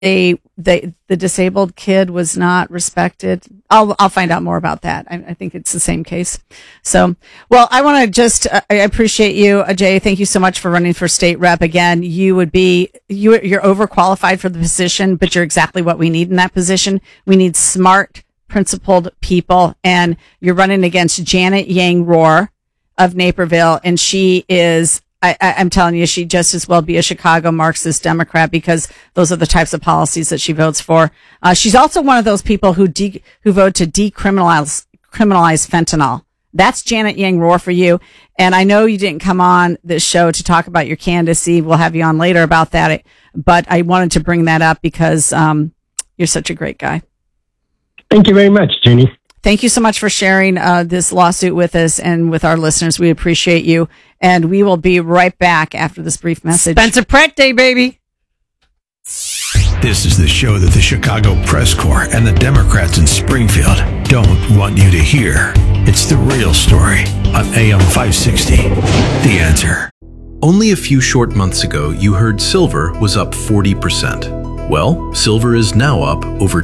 the disabled kid was not respected. I'll find out more about that. I think it's the same case. So, well, I want to I appreciate you, Jay. Thank you so much for running for state rep again. You're overqualified for the position, but you're exactly what we need in that position. We need smart, principled people, and you're running against Janet Yang Rohr of Naperville, and she is, I'm telling you, she'd just as well be a Chicago Marxist Democrat, because those are the types of policies that she votes for. She's also one of those people who vote to criminalize fentanyl. That's Janet Yang Rohr for you. And I know you didn't come on this show to talk about your candidacy. We'll have you on later about that. But I wanted to bring that up because you're such a great guy. Thank you very much, Jenny. Thank you so much for sharing this lawsuit with us and with our listeners. We appreciate you. And we will be right back after this brief message. Spencer Pratt Day, baby. This is the show that the Chicago Press Corps and the Democrats in Springfield don't want you to hear. It's The Real Story on AM 560. The Answer. Only a few short months ago, you heard silver was up 40%. Well, silver is now up over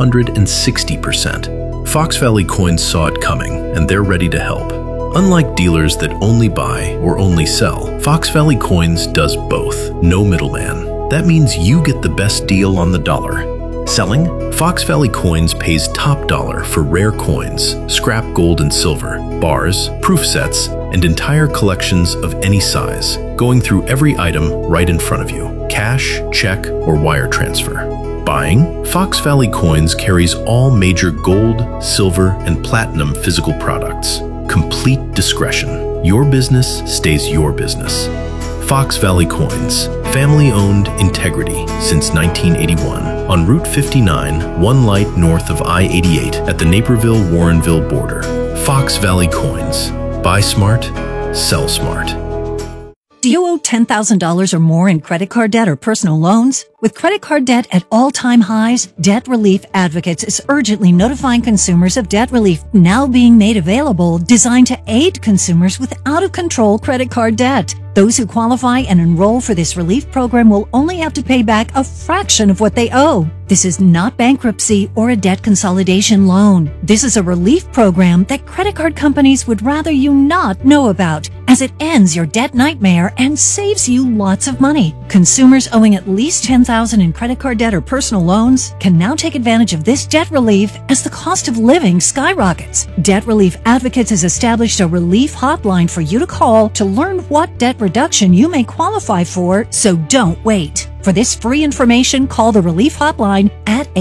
260%. Fox Valley Coins saw it coming, and they're ready to help. Unlike dealers that only buy or only sell, Fox Valley Coins does both. No middleman. That means you get the best deal on the dollar. Selling, Fox Valley Coins pays top dollar for rare coins, scrap gold and silver, bars, proof sets, and entire collections of any size, going through every item right in front of you, cash, check, or wire transfer. Buying, Fox Valley Coins carries all major gold, silver, and platinum physical products. Complete discretion. Your business stays your business. Fox Valley Coins, family-owned integrity since 1981. On Route 59, one light north of I-88 at the Naperville-Warrenville border. Fox Valley Coins. Buy smart, sell smart. Do you owe $10,000 or more in credit card debt or personal loans? With credit card debt at all-time highs, Debt Relief Advocates is urgently notifying consumers of debt relief now being made available, designed to aid consumers with out-of-control credit card debt. Those who qualify and enroll for this relief program will only have to pay back a fraction of what they owe. This is not bankruptcy or a debt consolidation loan. This is a relief program that credit card companies would rather you not know about, as it ends your debt nightmare and saves you lots of money. Consumers owing at least $10,000 in credit card debt or personal loans can now take advantage of this debt relief as the cost of living skyrockets. Debt Relief Advocates has established a relief hotline for you to call to learn what debt reduction you may qualify for, so don't wait. For this free information, call the Relief Hotline at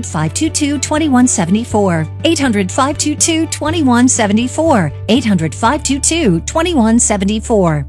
800-522-2174. 800-522-2174. 800-522-2174.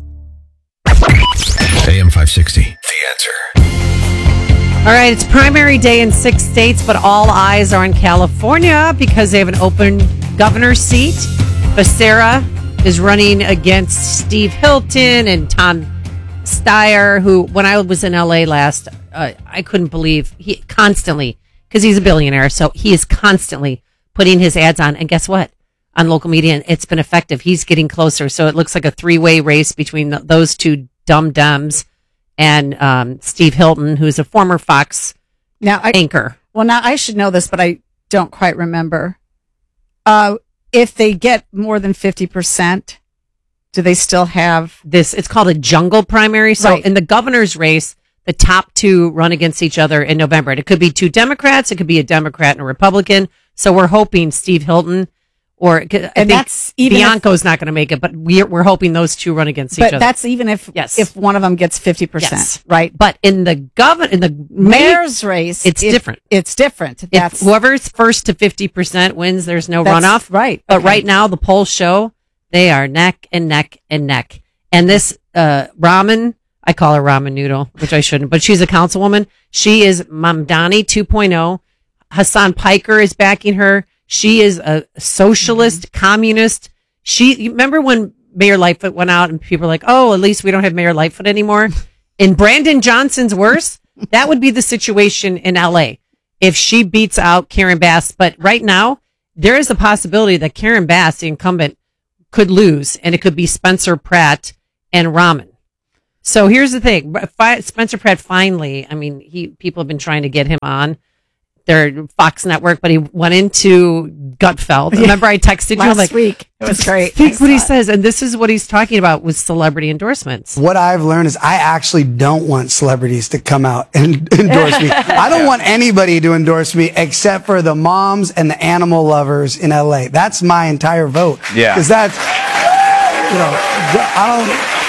AM 560. The Answer. All right, it's primary day in 6 states, but all eyes are on California because they have an open governor's seat. Becerra is running against Steve Hilton and Tom Steyer, who, when I was in LA last, I couldn't believe he constantly, because he's a billionaire, so he is constantly putting his ads on. And guess what? On local media, and it's been effective. He's getting closer. So it looks like a three-way race between those two dum-dums and Steve Hilton, who's a former Fox anchor. Well, now I should know this, but I don't quite remember. If they get more than 50%, do they still have this? It's called a jungle primary. So in the governor's race, the top two run against each other in November. And it could be two Democrats. It could be a Democrat and a Republican. So we're hoping Steve Hilton I think Bianco's not going to make it, but we're hoping those two run against each other. But that's even if one of them gets 50%, right? But in the mayor's race, it's different. It's different. If whoever's first to 50% wins, there's no runoff. Right. But right now, the polls show they are neck and neck and neck. And this Raman, I call her Ramen Noodle, which I shouldn't, but she's a councilwoman. She is Mamdani 2.0. Hassan Piker is backing her. She is a socialist, communist. You remember when Mayor Lightfoot went out and people were like, oh, at least we don't have Mayor Lightfoot anymore. In Brandon Johnson's worse, that would be the situation in LA if she beats out Karen Bass. But right now, there is a possibility that Karen Bass, the incumbent, could lose, and it could be Spencer Pratt and Raman. So here's the thing. Spencer Pratt finally, I mean, people have been trying to get him on their Fox network, but he went into Gutfeld. Yeah. Remember I texted you last week. It was great. Think what he says. And this is what he's talking about with celebrity endorsements. What I've learned is I actually don't want celebrities to come out and endorse me. I don't want anybody to endorse me except for the moms and the animal lovers in LA. That's my entire vote. Yeah. Because that's, I don't.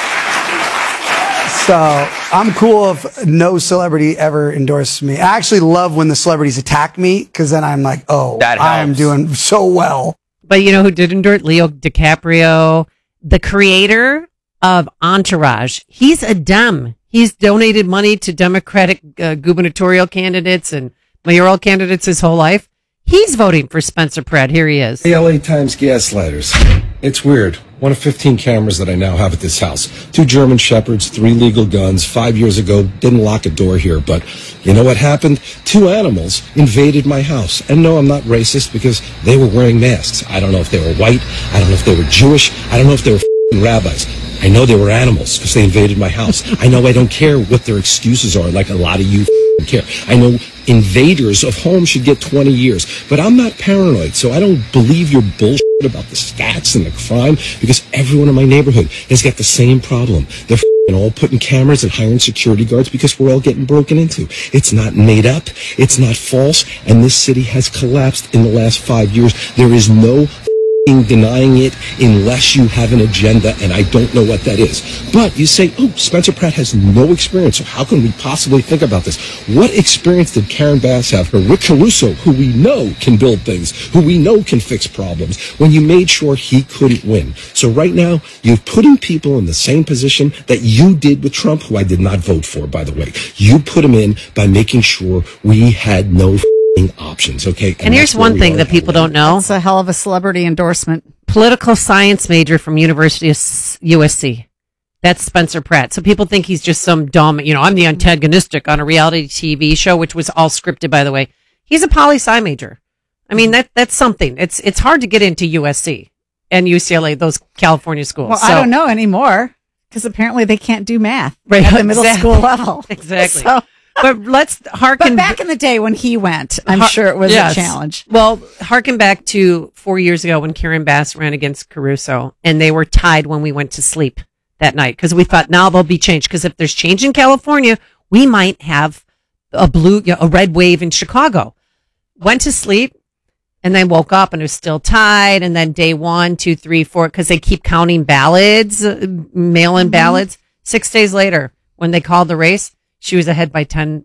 So I'm cool if no celebrity ever endorses me. I actually love when the celebrities attack me because then I'm like, oh, I am doing so well. But you know who did endorse? Leo DiCaprio, the creator of Entourage. He's a Dem. He's donated money to Democratic gubernatorial candidates and mayoral candidates his whole life. He's voting for Spencer Pratt. Here he is. The LA Times gaslighters. It's weird. One of 15 cameras that I now have at this house. 2 German Shepherds, 3 legal guns. 5 years ago, didn't lock a door here, but you know what happened? 2 animals invaded my house. And no, I'm not racist because they were wearing masks. I don't know if they were white. I don't know if they were Jewish. I don't know if they were rabbis. I know they were animals because they invaded my house. I know I don't care what their excuses are, like a lot of you care. I know invaders of homes should get 20 years, but I'm not paranoid, so I don't believe your bullshit about the stats and the crime because everyone in my neighborhood has got the same problem. They're all putting cameras and hiring security guards because we're all getting broken into. It's not made up. It's not false. And this city has collapsed in the last 5 years. There is no denying it unless you have an agenda, and I don't know what that is. But you say, oh, Spencer Pratt has no experience, so how can we possibly think about this? What experience did Karen Bass have, or Rick Caruso, who we know can build things, who we know can fix problems, when you made sure he couldn't win? So right now, you're putting people in the same position that you did with Trump, who I did not vote for, by the way. You put him in by making sure we had no options, okay? And here's one thing that people don't know. It's a hell of a celebrity endorsement. Political science major from University of USC. That's Spencer Pratt. So people think he's just some dumb, I'm the antagonistic on a reality TV show, which was all scripted, by the way. He's a poli-sci major. I mean, that's something. It's hard to get into USC and UCLA, those California schools. Well, so, I don't know anymore because apparently they can't do math right, at the middle school level. Exactly. So, but let's harken. But back in the day when he went, I'm sure it was a challenge. Well, harken back to 4 years ago when Karen Bass ran against Caruso, and they were tied when we went to sleep that night because we thought now there'll be change. Because if there's change in California, we might have a red wave in Chicago. Went to sleep, and then woke up and it was still tied. And then day 1, 2, 3, 4, because they keep counting ballots, mail-in ballots. 6 days later, when they called the race, she was ahead by 10%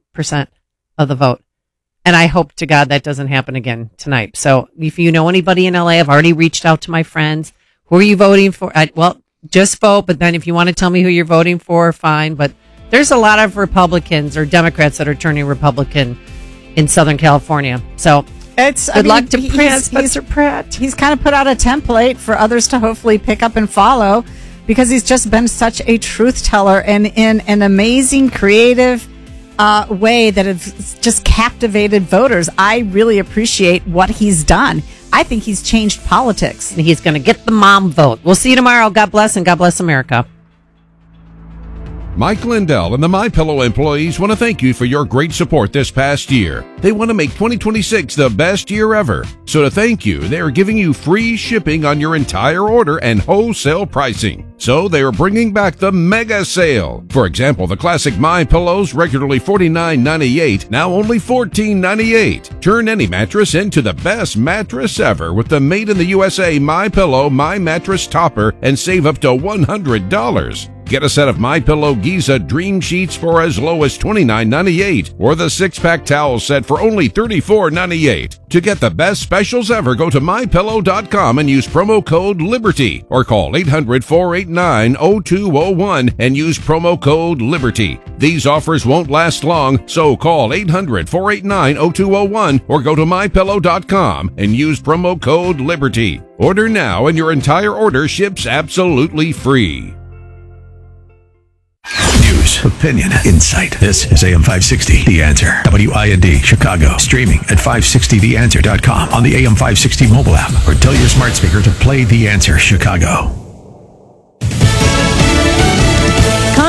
of the vote. And I hope to God that doesn't happen again tonight. So if you know anybody in LA, I've already reached out to my friends. Who are you voting for? Well, just vote. But then if you want to tell me who you're voting for, fine. But there's a lot of Republicans or Democrats that are turning Republican in Southern California. So good luck to Spencer Pratt. He's kind of put out a template for others to hopefully pick up and follow, because he's just been such a truth teller and in an amazing, creative way that has just captivated voters. I really appreciate what he's done. I think he's changed politics. And he's going to get the mom vote. We'll see you tomorrow. God bless, and God bless America. Mike Lindell and the MyPillow employees want to thank you for your great support this past year. They want to make 2026 the best year ever. So to thank you, they are giving you free shipping on your entire order and wholesale pricing. So they are bringing back the mega sale. For example, the classic MyPillows, regularly $49.98, now only $14.98. Turn any mattress into the best mattress ever with the made in the USA MyPillow My Mattress Topper and save up to $100. Get a set of MyPillow Giza Dream Sheets for as low as $29.98 or the 6-pack towel set for only $34.98. To get the best specials ever, go to MyPillow.com and use promo code LIBERTY or call 800-489-0201 and use promo code LIBERTY. These offers won't last long, so call 800-489-0201 or go to MyPillow.com and use promo code LIBERTY. Order now and your entire order ships absolutely free. News, opinion, insight. This is AM 560, The Answer. WIND, Chicago. Streaming at 560theanswer.com on the AM 560 mobile app, or tell your smart speaker to play The Answer Chicago. Congress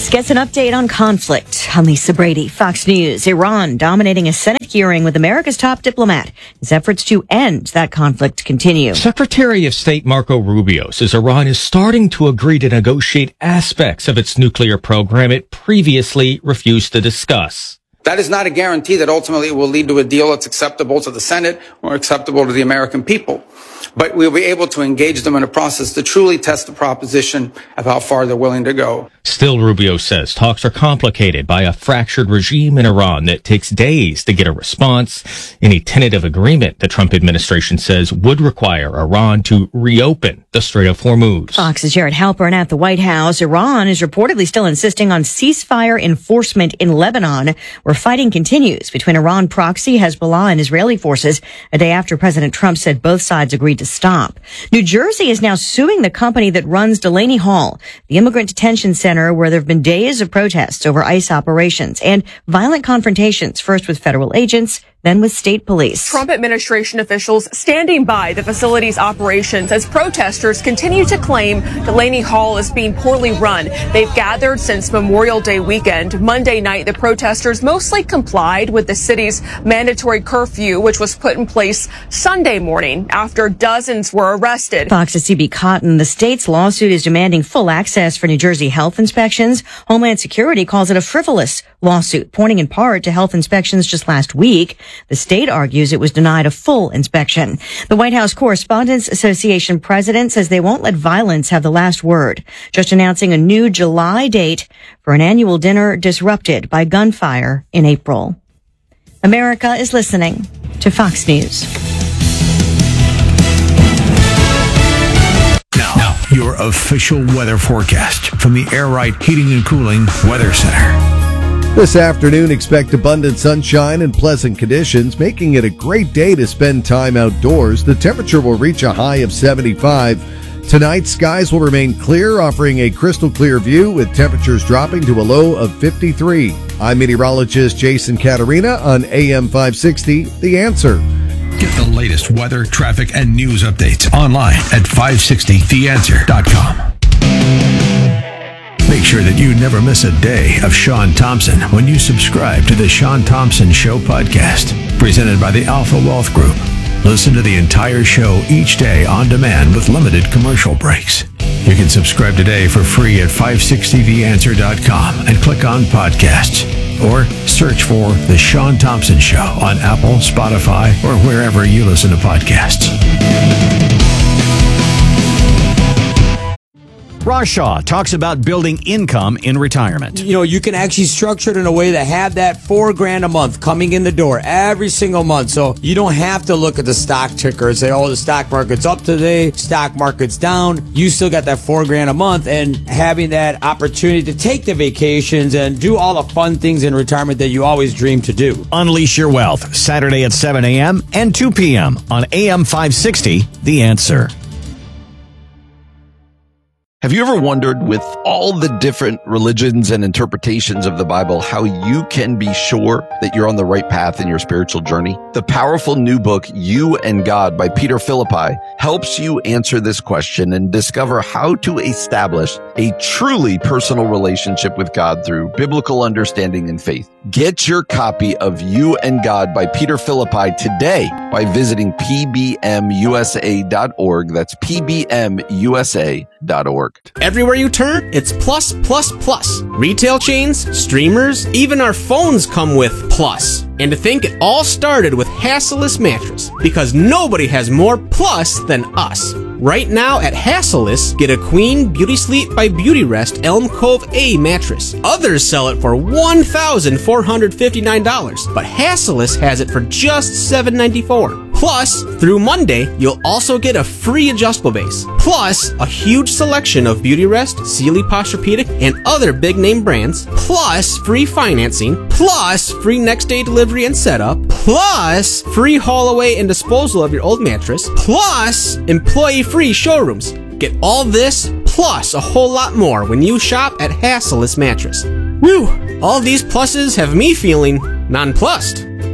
Fox gets an update on conflict. I'm Lisa Brady, Fox News. Iran dominating a Senate hearing with America's top diplomat as efforts to end that conflict continue. Secretary of State Marco Rubio says Iran is starting to agree to negotiate aspects of its nuclear program it previously refused to discuss. That is not a guarantee that ultimately it will lead to a deal that's acceptable to the Senate or acceptable to the American people. But we'll be able to engage them in a process to truly test the proposition of how far they're willing to go. Still, Rubio says talks are complicated by a fractured regime in Iran that takes days to get a response. Any tentative agreement the Trump administration says would require Iran to reopen the Strait of Hormuz. Fox's Jared Halpern at the White House. Iran is reportedly still insisting on ceasefire enforcement in Lebanon, where fighting continues between Iran proxy Hezbollah and Israeli forces a day after President Trump said both sides agreed to stop. New Jersey is now suing the company that runs Delaney Hall, the immigrant detention center where there have been days of protests over ICE operations and violent confrontations, first with federal agents, then with state police. Trump administration officials standing by the facility's operations as protesters continue to claim Delaney Hall is being poorly run. They've gathered since Memorial Day weekend. Monday night, the protesters mostly complied with the city's mandatory curfew, which was put in place Sunday morning after dozens were arrested. Fox's CB Cotton. The state's lawsuit is demanding full access for New Jersey health inspections. Homeland Security calls it a frivolous lawsuit, pointing in part to health inspections just last week. The state argues it was denied a full inspection. The White House Correspondents Association president says they won't let violence have the last word, just announcing a new July date for an annual dinner disrupted by gunfire in April. America is listening to Fox News. Now, your official weather forecast from the Air Right Heating and Cooling Weather Center. This afternoon, expect abundant sunshine and pleasant conditions, making it a great day to spend time outdoors. The temperature will reach a high of 75. Tonight, skies will remain clear, offering a crystal clear view with temperatures dropping to a low of 53. I'm meteorologist Jason Caterina on AM 560, The Answer. Get the latest weather, traffic, and news updates online at 560theanswer.com. Make sure that you never miss a day of Sean Thompson when you subscribe to the Sean Thompson Show podcast, presented by the Alpha Wealth Group. Listen to the entire show each day on demand with limited commercial breaks. You can subscribe today for free at 560theanswer.com and click on podcasts, or search for The Sean Thompson Show on Apple, Spotify, or wherever you listen to podcasts. Ross Shaw talks about building income in retirement. You know, you can actually structure it in a way to have that $4,000 a month coming in the door every single month. So you don't have to look at the stock ticker and say, oh, the stock market's up today, stock market's down. You still got that $4,000 a month, and having that opportunity to take the vacations and do all the fun things in retirement that you always dreamed to do. Unleash your wealth, Saturday at 7 a.m. and 2 p.m. on AM 560, The Answer. Have you ever wondered, with all the different religions and interpretations of the Bible, how you can be sure that you're on the right path in your spiritual journey? The powerful new book, You and God by Peter Philippi, helps you answer this question and discover how to establish a truly personal relationship with God through biblical understanding and faith. Get your copy of You and God by Peter Philippi today by visiting pbmusa.org. That's pbmusa.org. Everywhere you turn, it's plus, plus, plus. Retail chains, streamers, even our phones come with plus. And to think it all started with Hassellus Mattress, because nobody has more plus than us. Right now at Hassellus, get a Queen Beauty Sleep by Beautyrest Elm Cove A mattress. Others sell it for $1,459, but Hassellus has it for just $794. Plus, through Monday, you'll also get a free adjustable base. Plus, a huge selection of Beautyrest, Sealy Posturepedic, and other big name brands. Plus, free financing. Plus, free next day delivery and setup. Plus, free haul away and disposal of your old mattress. Plus, employee-free showrooms. Get all this, plus a whole lot more when you shop at Hassellus Mattress. Woo! All these pluses have me feeling nonplussed.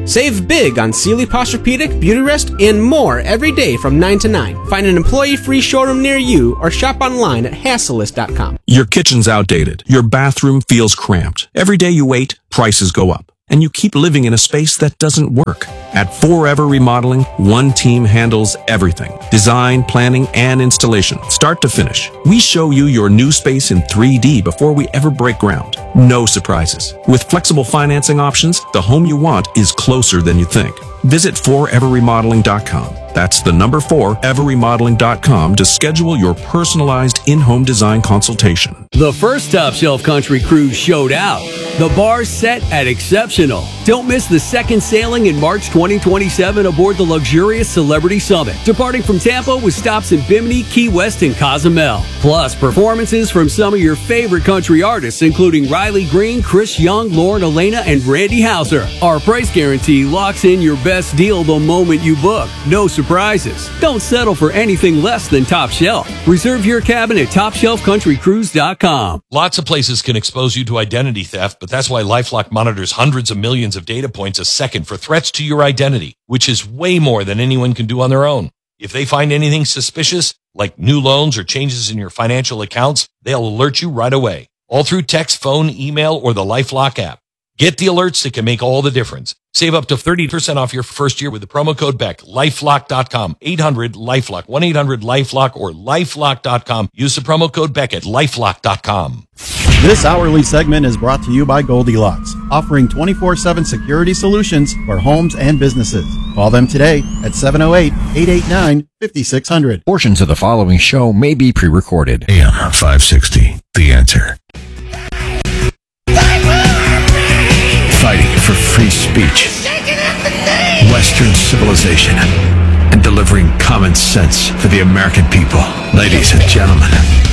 Save big on Sealy Posturepedic, Beauty Rest, and more every day from 9 to 9. Find an employee-free showroom near you or shop online at Hassellist.com. Your kitchen's outdated. Your bathroom feels cramped. Every day you wait, prices go up. And you keep living in a space that doesn't work. At Forever Remodeling, one team handles everything. Design, planning, and installation, start to finish. We show you your new space in 3D before we ever break ground. No surprises. With flexible financing options, the home you want is closer than you think. Visit foreverremodeling.com. That's the number 4, everremodeling.com to schedule your personalized in-home design consultation. The first Top Shelf Country Cruise showed out. The bar's set at exceptional. Don't miss the second sailing in March 2027 aboard the luxurious Celebrity Summit, departing from Tampa with stops in Bimini, Key West, and Cozumel. Plus, performances from some of your favorite country artists, including Riley Green, Chris Young, Lauren Elena, and Randy Houser. Our price guarantee locks in your best deal the moment you book. No surprises. Don't settle for anything less than Top Shelf. Reserve your cabin at TopShelfCountryCruise.com. Lots of places can expose you to identity theft, but that's why LifeLock monitors hundreds of millions of data points a second for threats to your identity, which is way more than anyone can do on their own. If they find anything suspicious, like new loans or changes in your financial accounts, they'll alert you right away, all through text, phone, email, or the LifeLock app. Get the alerts that can make all the difference. Save up to 30% off your first year with the promo code BECK. LifeLock.com. 800-LifeLock. 1-800-LifeLock or LifeLock.com. Use the promo code BECK at LifeLock.com. This hourly segment is brought to you by Goldilocks, offering 24/7 security solutions for homes and businesses. Call them today at 708-889-5600. Portions of the following show may be pre-recorded. AM 560, The Answer. Fighting for free speech, Western civilization, and delivering common sense for the American people. Ladies and gentlemen,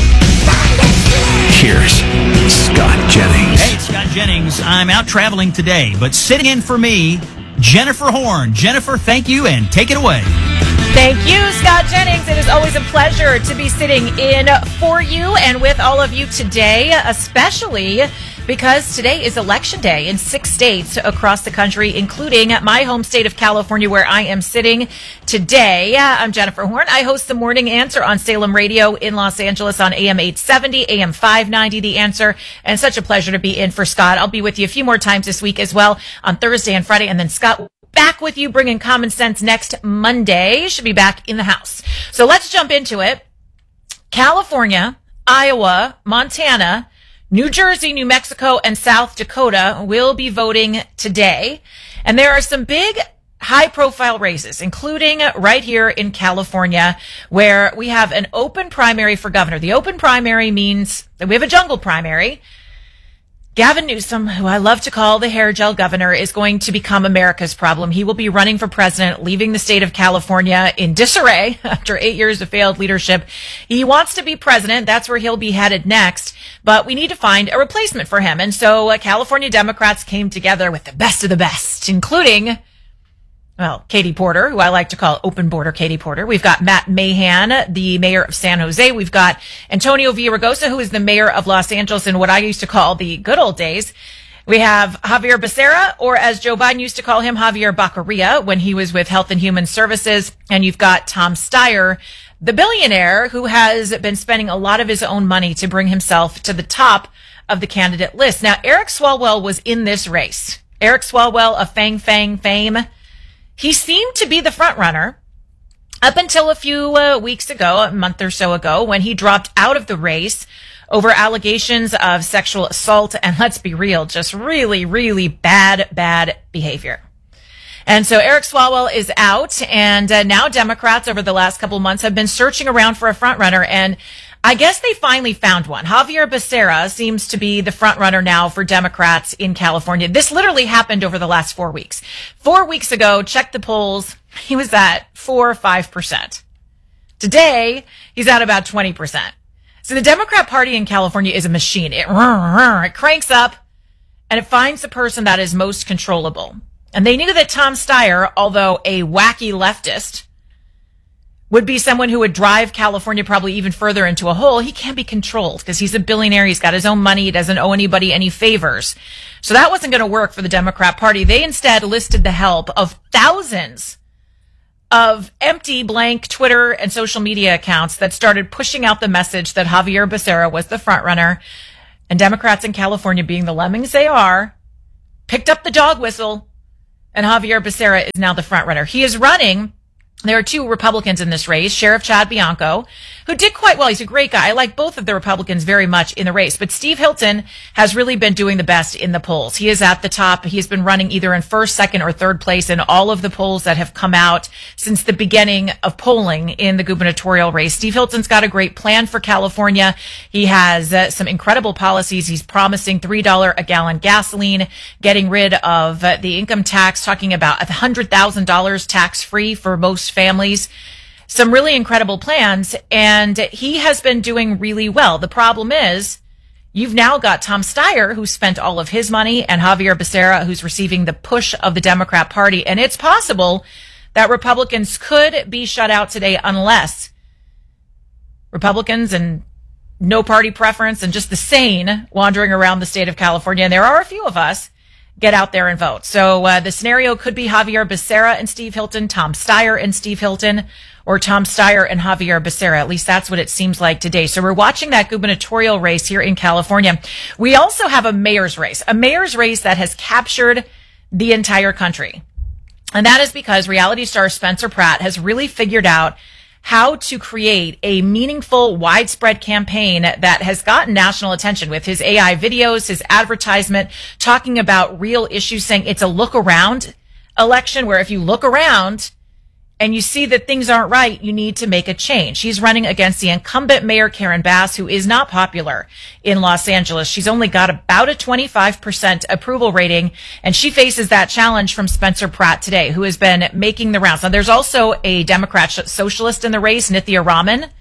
here's Scott Jennings. Hey, it's Scott Jennings. I'm out traveling today, but sitting in for me, Jennifer Horn. Jennifer, thank you, and take it away. Thank you, Scott Jennings. It is always a pleasure to be sitting in for you and with all of you today, especially because today is Election Day in 6 states across the country, including my home state of California, where I am sitting today. I'm Jennifer Horn. I host the Morning Answer on Salem Radio in Los Angeles on AM 870, AM 590, The Answer, and such a pleasure to be in for Scott. I'll be with you a few more times this week as well on Thursday and Friday, and then Scott back with you bringing common sense next Monday. Should be back in the house. So let's jump into it. California, Iowa, Montana, New Jersey, New Mexico, and South Dakota will be voting today. And there are some big high-profile races, including right here in California, where we have an open primary for governor. The open primary means that we have a jungle primary. Gavin Newsom, who I love to call the hair gel governor, is going to become America's problem. He will be running for president, leaving the state of California in disarray after 8 years of failed leadership. He wants to be president. That's where he'll be headed next. But we need to find a replacement for him. And so California Democrats came together with the best of the best, including, well, Katie Porter, who I like to call open border Katie Porter. We've got Matt Mahan, the mayor of San Jose. We've got Antonio Villaraigosa, who is the mayor of Los Angeles in what I used to call the good old days. We have Javier Becerra, or as Joe Biden used to call him, Javier Baccaria, when he was with Health and Human Services. And you've got Tom Steyer, the billionaire who has been spending a lot of his own money to bring himself to the top of the candidate list. Now, Eric Swalwell was in this race. Eric Swalwell of Fang fame. He seemed to be the front runner up until a few weeks ago, a month or so ago, when he dropped out of the race over allegations of sexual assault and, let's be real, just really, really bad behavior. And so Eric Swalwell is out, and now Democrats over the last couple of months have been searching around for a front runner, and I guess they finally found one. Javier Becerra seems to be the front runner now for Democrats in California. This literally happened over the last 4 weeks. 4 weeks ago, check the polls, he was at 4 or 5%. Today, he's at about 20%. So the Democrat Party in California is a machine. It cranks up, and it finds the person that is most controllable. And they knew that Tom Steyer, although a wacky leftist, would be someone who would drive California probably even further into a hole. He can't be controlled because he's a billionaire. He's got his own money. He doesn't owe anybody any favors. So that wasn't going to work for the Democrat Party. They instead enlisted the help of thousands of empty, blank Twitter and social media accounts that started pushing out the message that Javier Becerra was the front runner. And Democrats in California, being the lemmings they are, picked up the dog whistle, and Javier Becerra is now the front runner. He is running. There are two Republicans in this race, Sheriff Chad Bianco, who did quite well. He's a great guy. I like both of the Republicans very much in the race, but Steve Hilton has really been doing the best in the polls. He is at the top. He's been running either in first, second, or third place in all of the polls that have come out since the beginning of polling in the gubernatorial race. Steve Hilton's got a great plan for California. He has some incredible policies. He's promising $3 a gallon gasoline, getting rid of the income tax, talking about $100,000 tax-free for most families. Some really incredible plans, and he has been doing really well. The problem is you've now got Tom Steyer, who spent all of his money, and Javier Becerra, who's receiving the push of the Democrat Party. And it's possible that Republicans could be shut out today unless Republicans and no party preference and just the sane wandering around the state of California, and there are a few of us, get out there and vote. So the scenario could be Javier Becerra and Steve Hilton, Tom Steyer and Steve Hilton, or Tom Steyer and Javier Becerra. At least that's what it seems like today. So we're watching that gubernatorial race here in California. We also have a mayor's race that has captured the entire country. And that is because reality star Spencer Pratt has really figured out how to create a meaningful, widespread campaign that has gotten national attention with his AI videos, his advertisement, talking about real issues, saying it's a look around election where if you look around and you see that things aren't right, you need to make a change. He's running against the incumbent mayor, Karen Bass, who is not popular in Los Angeles. She's only got about a 25% approval rating, and she faces that challenge from Spencer Pratt today, who has been making the rounds. Now, there's also a Democrat socialist in the race, Nithya Raman,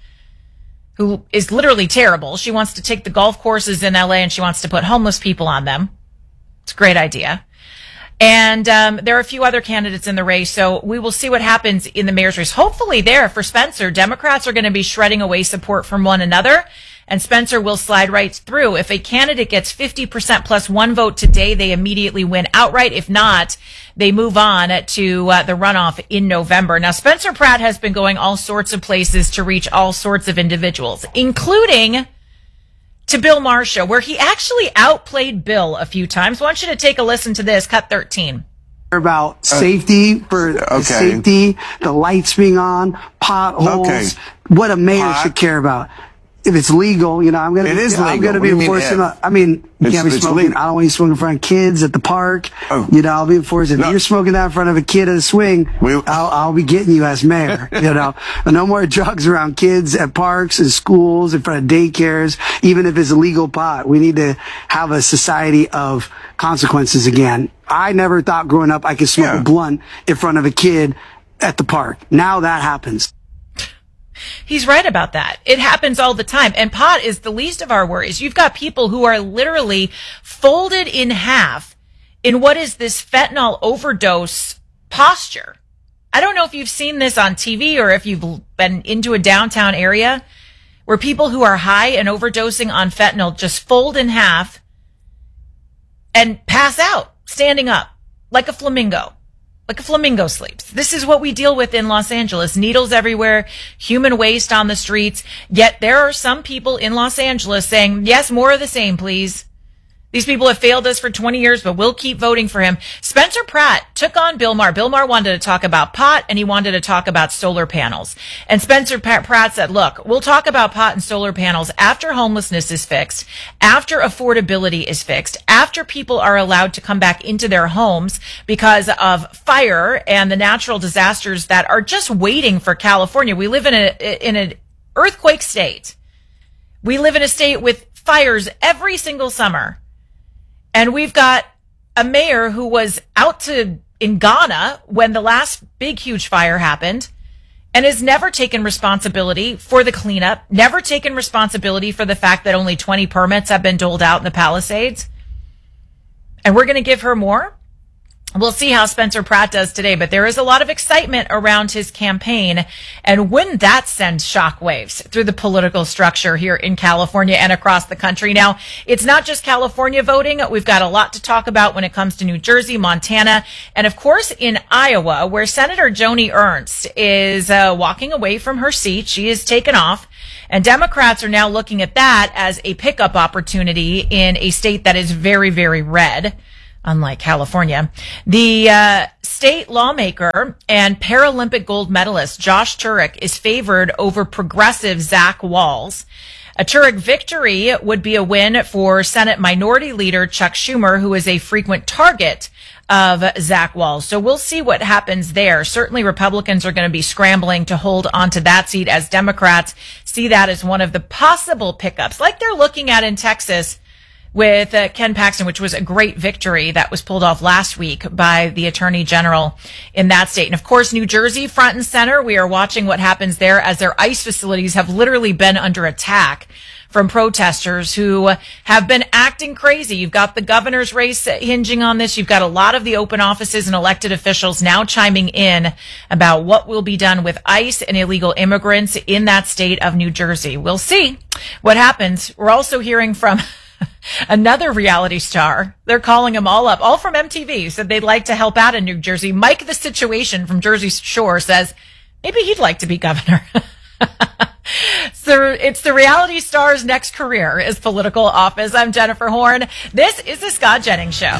who is literally terrible. She wants to take the golf courses in LA and she wants to put homeless people on them. It's a great idea. And there are a few other candidates in the race, so we will see what happens in the mayor's race. Hopefully there, for Spencer, Democrats are going to be shredding away support from one another, and Spencer will slide right through. If a candidate gets 50% plus one vote today, they immediately win outright. If not, they move on to the runoff in November. Now, Spencer Pratt has been going all sorts of places to reach all sorts of individuals, including to Bill Maher's show, where he actually outplayed Bill a few times. I want you to take a listen to this, cut 13. About safety, safety, the lights being on, potholes, what a mayor should care about. If it's legal, I'm going to be enforcing. You can't be smoking. Legal. I don't want you smoking in front of kids at the park. I'll be enforcing. If you're smoking that in front of a kid at a swing, I'll be getting you as mayor. No more drugs around kids at parks and schools, in front of daycares, even if it's illegal pot. We need to have a society of consequences again. I never thought growing up I could smoke a blunt in front of a kid at the park. Now that happens. He's right about that. It happens all the time. And pot is the least of our worries. You've got people who are literally folded in half in what is this fentanyl overdose posture. I don't know if you've seen this on TV or if you've been into a downtown area where people who are high and overdosing on fentanyl just fold in half and pass out, standing up like a flamingo. Like a flamingo sleeps. This is what we deal with in Los Angeles. Needles everywhere, human waste on the streets. Yet there are some people in Los Angeles saying, yes, more of the same, please. These people have failed us for 20 years, but we'll keep voting for him. Spencer Pratt took on Bill Maher. Bill Maher wanted to talk about pot, and he wanted to talk about solar panels. And Spencer Pratt said, look, we'll talk about pot and solar panels after homelessness is fixed, after affordability is fixed, after people are allowed to come back into their homes because of fire and the natural disasters that are just waiting for California. We live in an earthquake state. We live in a state with fires every single summer. And we've got a mayor who was out in Ghana when the last big, huge fire happened and has never taken responsibility for the cleanup, never taken responsibility for the fact that only 20 permits have been doled out in the Palisades. And we're going to give her more? We'll see how Spencer Pratt does today, but there is a lot of excitement around his campaign. And wouldn't that send shockwaves through the political structure here in California and across the country? Now, it's not just California voting. We've got a lot to talk about when it comes to New Jersey, Montana, and of course in Iowa, where Senator Joni Ernst is walking away from her seat. She is taken off. And Democrats are now looking at that as a pickup opportunity in a state that is very, very red. Unlike California. The state lawmaker and Paralympic gold medalist Josh Turek is favored over progressive Zach Wahls. A Turek victory would be a win for Senate Minority Leader Chuck Schumer, who is a frequent target of Zach Wahls. So we'll see what happens there. Certainly Republicans are going to be scrambling to hold onto that seat, as Democrats see that as one of the possible pickups, like they're looking at in Texas with Ken Paxton, which was a great victory that was pulled off last week by the Attorney General in that state. And of course, New Jersey, front and center. We are watching what happens there as their ICE facilities have literally been under attack from protesters who have been acting crazy. You've got the governor's race hinging on this. You've got a lot of the open offices and elected officials now chiming in about what will be done with ICE and illegal immigrants in that state of New Jersey. We'll see what happens. We're also hearing from another reality star. They're calling them all up, all from MTV, said they'd like to help out in New Jersey. Mike the Situation from Jersey Shore says maybe he'd like to be governor. So it's the reality star's next career is political office. I'm Jennifer Horn. This is the Scott Jennings Show.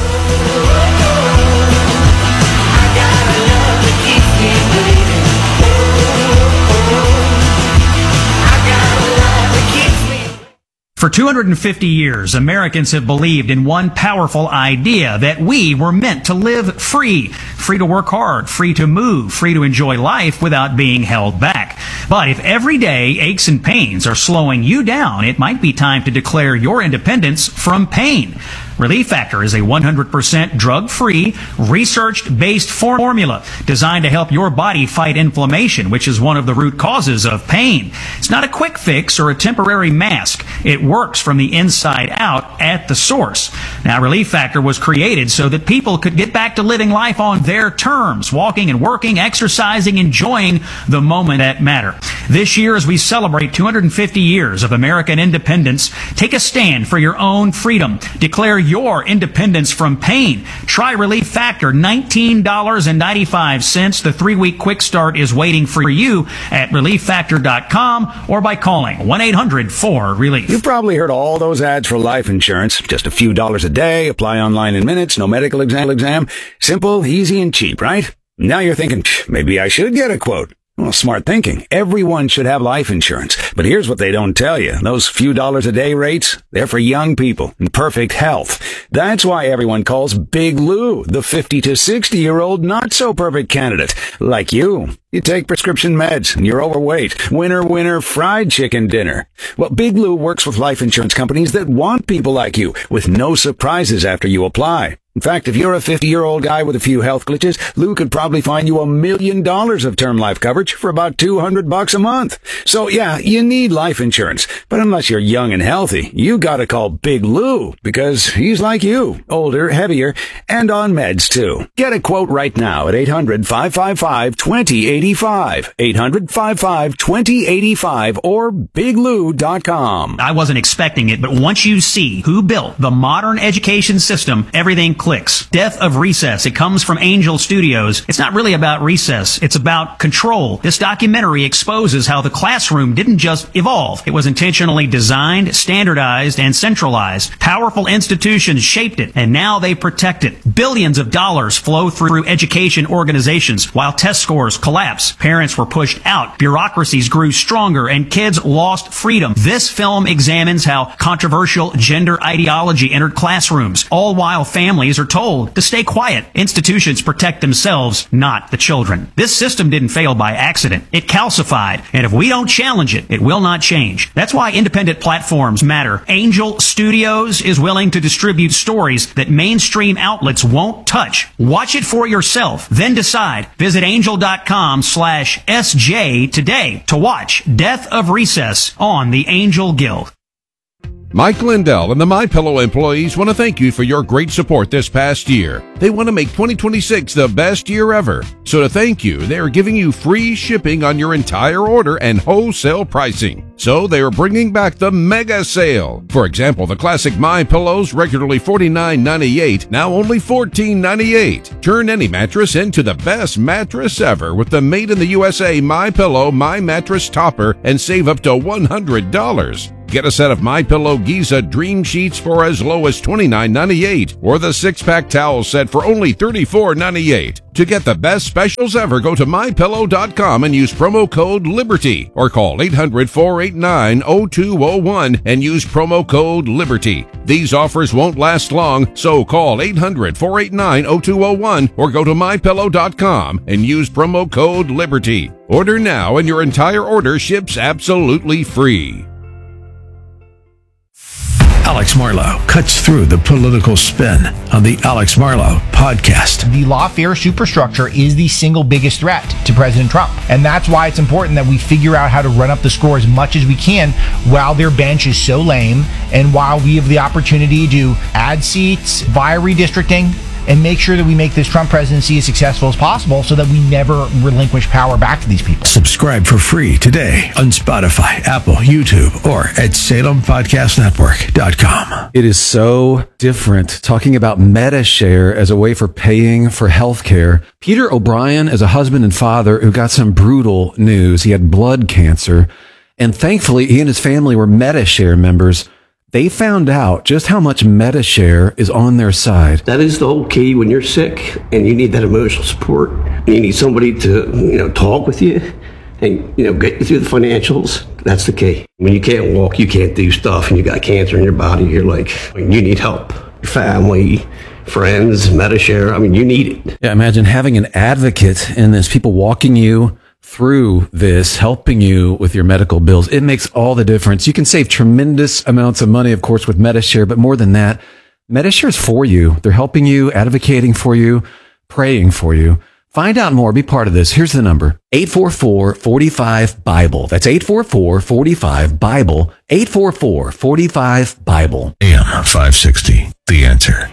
For 250 years, Americans have believed in one powerful idea, that we were meant to live free. Free to work hard, free to move, free to enjoy life without being held back. But if everyday aches and pains are slowing you down, it might be time to declare your independence from pain. Relief Factor is a 100% drug-free, research-based formula designed to help your body fight inflammation, which is one of the root causes of pain. It's not a quick fix or a temporary mask. It works from the inside out at the source. Now, Relief Factor was created so that people could get back to living life on their terms, walking and working, exercising, enjoying the moment that matter. This year, as we celebrate 250 years of American independence, take a stand for your own freedom. Declare your independence from pain. Try Relief Factor, $19.95. The 3-week quick start is waiting for you at ReliefFactor.com or by calling 1-800-4RELIEF. You've probably heard all those ads for life insurance. Just a few dollars a day, apply online in minutes, no medical exam. Simple, easy, and cheap, right? Now you're thinking, maybe I should get a quote. Well, smart thinking. Everyone should have life insurance. But here's what they don't tell you. Those few dollars a day rates, they're for young people in perfect health. That's why everyone calls Big Lou the 50 to 60-year-old not-so-perfect candidate. Like you. You take prescription meds and you're overweight. Winner, fried chicken dinner. Well, Big Lou works with life insurance companies that want people like you with no surprises after you apply. In fact, if you're a 50-year-old guy with a few health glitches, Lou could probably find you $1 million of term life coverage for about $200 a month. So yeah, you need life insurance. But unless you're young and healthy, you gotta call Big Lou because he's like you, older, heavier, and on meds too. Get a quote right now at 800-555-2085. 800-555-2085 or biglou.com. I wasn't expecting it, but once you see who built the modern education system, everything clicks. Death of Recess. It comes from Angel Studios. It's not really about recess. It's about control. This documentary exposes how the classroom didn't just evolve. It was intentionally designed, standardized, and centralized. Powerful institutions shaped it, and now they protect it. Billions of dollars flow through education organizations while test scores collapse. Parents were pushed out. Bureaucracies grew stronger, and kids lost freedom. This film examines how controversial gender ideology entered classrooms, all while families are told to stay quiet. Institutions protect themselves, not the children. This system didn't fail by accident. It calcified, and if we don't challenge it, it will not change. That's why independent platforms matter. Angel Studios is willing to distribute stories that mainstream outlets won't touch. Watch it for yourself, then decide. Visit angel.com/SJ today to watch Death of Recess on the Angel Guild. Mike Lindell and the MyPillow employees want to thank you for your great support this past year. They want to make 2026 the best year ever. So to thank you, they are giving you free shipping on your entire order and wholesale pricing. So they are bringing back the mega sale. For example, the classic MyPillows, regularly $49.98, now only $14.98. Turn any mattress into the best mattress ever with the made in the USA MyPillow My Mattress Topper and save up to $100. Get a set of MyPillow Giza Dream Sheets for as low as $29.98 or the 6-pack towel set for only $34.98. To get the best specials ever, go to MyPillow.com and use promo code LIBERTY or call 800-489-0201 and use promo code LIBERTY. These offers won't last long, so call 800-489-0201 or go to MyPillow.com and use promo code LIBERTY. Order now and your entire order ships absolutely free. Alex Marlow cuts through the political spin on the Alex Marlow podcast. The lawfare superstructure is the single biggest threat to President Trump. And that's why it's important that we figure out how to run up the score as much as we can while their bench is so lame and while we have the opportunity to add seats via redistricting and make sure that we make this Trump presidency as successful as possible so that we never relinquish power back to these people. Subscribe for free today on Spotify, Apple, YouTube, or at SalemPodcastNetwork.com. It is so different talking about MediShare as a way for paying for healthcare. Peter O'Brien is a husband and father who got some brutal news. He had blood cancer, and thankfully he and his family were MediShare members. They found out just how much MediShare is on their side. That is the whole key when you're sick and you need that emotional support. You need somebody to, talk with you and, get you through the financials. That's the key. When you can't walk, you can't do stuff, and you got cancer in your body, you're like, you need help. Your family, friends, MediShare, you need it. Yeah, imagine having an advocate in this, people walking you through this, helping you with your medical bills. It makes all the difference. You can save tremendous amounts of money, of course, with MediShare, but more than that, MediShare is for you. They're helping you, advocating for you, praying for you. Find out more. Be part of this. Here's the number. 844-45-BIBLE. That's 844-45-BIBLE. 844-45-BIBLE. AM 560. The Answer.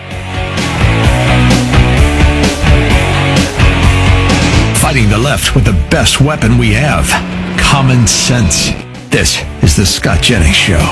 Fighting the left with the best weapon we have, common sense. This is the Scott Jennings Show.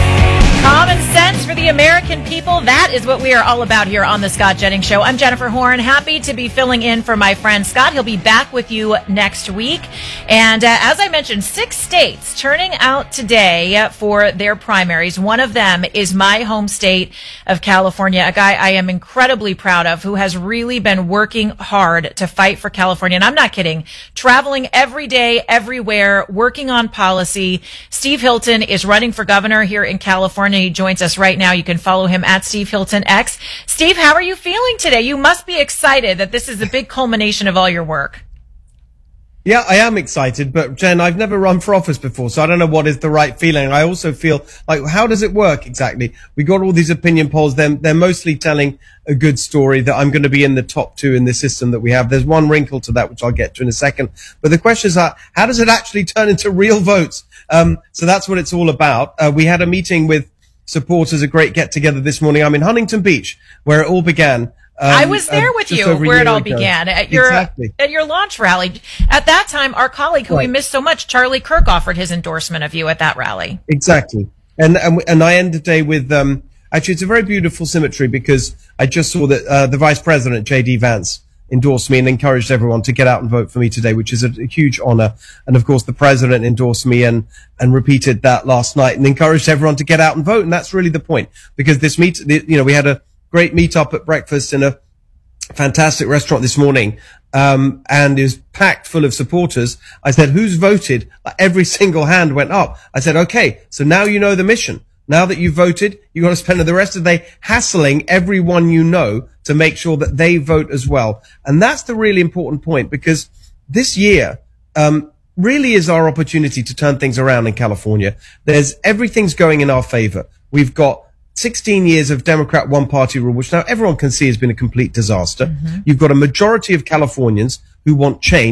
Common sense for the American people. That is what we are all about here on the Scott Jennings Show. I'm Jennifer Horn, happy to be filling in for my friend Scott. He'll be back with you next week. And as I mentioned, 6 states turning out today for their primaries. One of them is my home state of California, a guy I am incredibly proud of who has really been working hard to fight for California. And I'm not kidding. Traveling every day, everywhere, working on policy. Steve Hilton is running for governor here in California. He joins us right now. You can follow him at Steve Hilton X. Steve, how are you feeling today? You must be excited that this is the big culmination of all your work. Yeah, I am excited, but Jen, I've never run for office before, so I don't know what is the right feeling. I also feel like, how does it work exactly? We got all these opinion polls. They're mostly telling a good story that I'm going to be in the top 2 in the system that we have. There's one wrinkle to that, which I'll get to in a second. But the question is, how does it actually turn into real votes? So that's what it's all about. We had a meeting with supporters, a great get-together this morning. I'm in Huntington Beach, where it all began. I was there with you where it all began at your launch rally. At that time, our colleague who we missed so much, Charlie Kirk, offered his endorsement of you at that rally. Exactly. And I end the day with, actually, it's a very beautiful symmetry because I just saw that the Vice President, J.D. Vance, endorsed me and encouraged everyone to get out and vote for me today, which is a huge honor. And of course, the president endorsed me and repeated that last night and encouraged everyone to get out and vote. And that's really the point, because this we had a great meet up at breakfast in a fantastic restaurant this morning. And it was packed full of supporters. I said, who's voted? Every single hand went up. I said, okay, so now you know the mission. Now that you've voted, you've got to spend the rest of the day hassling everyone you know to make sure that they vote as well. And that's the really important point, because this year really is our opportunity to turn things around in California. Everything's going in our favor. We've got 16 years of Democrat one-party rule, which now everyone can see has been a complete disaster. Mm-hmm. You've got a majority of Californians who want change.